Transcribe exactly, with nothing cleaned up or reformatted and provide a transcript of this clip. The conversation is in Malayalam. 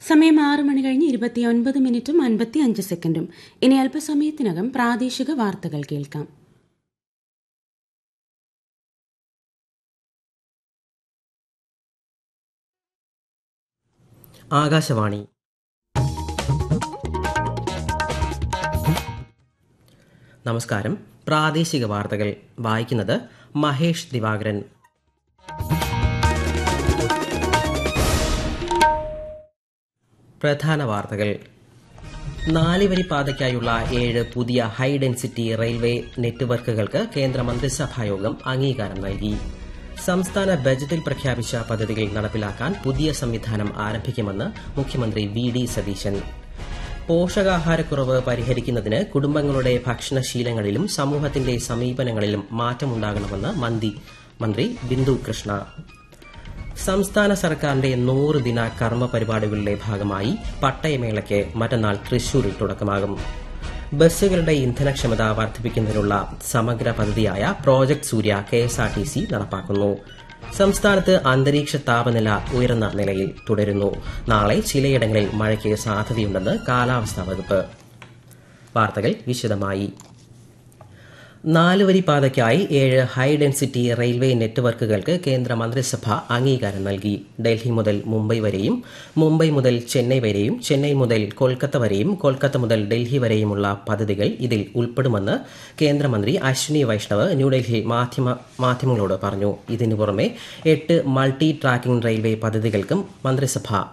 സമയം ആറ് മണി കഴിഞ്ഞ് ഇരുപത്തിയൊൻപത് മിനിറ്റും അൻപത്തി അഞ്ച് സെക്കൻഡും. ഇനി അല്പസമയത്തിനകം പ്രാദേശിക വാർത്തകൾ കേൾക്കാം. ആകാശവാണി. നമസ്കാരം. പ്രാദേശിക വാർത്തകൾ വായിക്കുന്നത് മഹേഷ് ദിവാകരൻ. പ്രധാന വാർത്തകൾ. നാലുവരി പാതയ്ക്കായുള്ള ഏഴ് പുതിയ ഹൈ ഡെൻസിറ്റി റെയിൽവേ നെറ്റ്വർക്കുകൾക്ക് കേന്ദ്ര മന്ത്രിസഭായോഗം അംഗീകാരം നൽകി. സംസ്ഥാന ബജറ്റിൽ പ്രഖ്യാപിച്ച പദ്ധതികൾ നടപ്പിലാക്കാൻ പുതിയ സംവിധാനം ആരംഭിക്കുമെന്ന് മുഖ്യമന്ത്രി വി ഡി സതീശൻ. പോഷകാഹാരക്കുറവ് പരിഹരിക്കുന്നതിന് കുടുംബങ്ങളുടെ ഭക്ഷണശീലങ്ങളിലും സമൂഹത്തിന്റെ സമീപനങ്ങളിലും മാറ്റമുണ്ടാകണമെന്ന് മന്ത്രി ബിന്ദു കൃഷ്ണ. സംസ്ഥാന സർക്കാരിന്റെ നൂറ് ദിന കർമ്മ പരിപാടികളുടെ ഭാഗമായി പട്ടയമേളയ്ക്ക് മറ്റന്നാൾ തൃശൂരിൽ തുടക്കമാകും. ബസ്സുകളുടെ ഇന്ധനക്ഷമത വർദ്ധിപ്പിക്കുന്നതിനുള്ള സമഗ്ര പദ്ധതിയായ പ്രോജക്ട് സൂര്യ K S R T C നടപ്പാക്കുന്നു. സംസ്ഥാനത്ത് അന്തരീക്ഷ താപനില ഉയർന്ന നിലയിൽ തുടരുന്നു. നാളെ ചിലയിടങ്ങളിൽ മഴയ്ക്ക് സാധ്യതയുണ്ടെന്ന് കാലാവസ്ഥാ വകുപ്പ്. വാർത്തകൾ വിശദമായി. നാലുവരി പാതയ്ക്കായി ഏഴ് ഹൈ ഡെൻസിറ്റി റെയിൽവേ നെറ്റ്വർക്കുകൾക്ക് കേന്ദ്ര മന്ത്രിസഭ അംഗീകാരം നൽകി. ഡൽഹി മുതൽ മുംബൈ വരെയും മുംബൈ മുതൽ ചെന്നൈ വരെയും ചെന്നൈ മുതൽ കൊൽക്കത്ത വരെയും കൊൽക്കത്ത മുതൽ ഡൽഹി വരെയുമുള്ള പദ്ധതികൾ ഇതിൽ ഉൾപ്പെടുമെന്ന് കേന്ദ്രമന്ത്രി അശ്വിനി വൈഷ്ണവ് ന്യൂഡൽഹിയിൽ മാധ്യമങ്ങളോട് പറഞ്ഞു. ഇതിനു പുറമെ എട്ട് മൾട്ടി ട്രാക്കിംഗ് റെയിൽവേ പദ്ധതികൾക്കും മന്ത്രിസഭ